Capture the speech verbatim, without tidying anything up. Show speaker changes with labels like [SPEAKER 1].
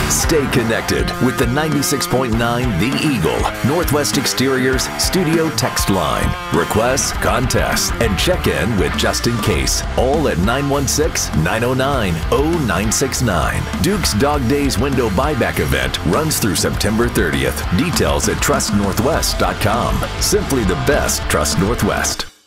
[SPEAKER 1] Stay connected with the ninety-six point nine The Eagle, Northwest Exteriors studio text line. Requests, contests, and check in with Just In Case, all at nine one six, nine oh nine, oh nine six nine. Duke's Dog Days window buyback event runs through September thirtieth. Details at trust northwest dot com. Simply the best Trust Northwest.